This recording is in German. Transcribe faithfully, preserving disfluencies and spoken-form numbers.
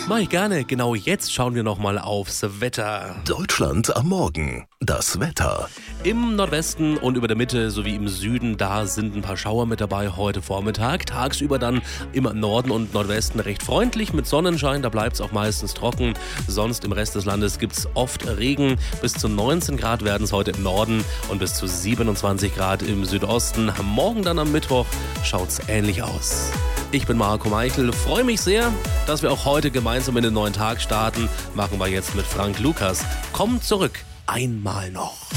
Mach ich gerne. Genau jetzt schauen wir nochmal aufs Wetter. Deutschland am Morgen. Das Wetter. Im Nordwesten und über der Mitte sowie im Süden, da sind ein paar Schauer mit dabei heute Vormittag. Tagsüber dann im Norden und Nordwesten recht freundlich mit Sonnenschein, da bleibt es auch meistens trocken. Sonst im Rest des Landes gibt es oft Regen. Bis zu neunzehn Grad werden es heute im Norden und bis zu siebenundzwanzig Grad im Südosten. Morgen dann am Mittwoch schaut es ähnlich aus. Ich bin Marco Meichel, freue mich sehr, dass wir auch heute gemeinsam in den neuen Tag starten. Machen wir jetzt mit Frank Lukas. Kommt zurück, einmal noch.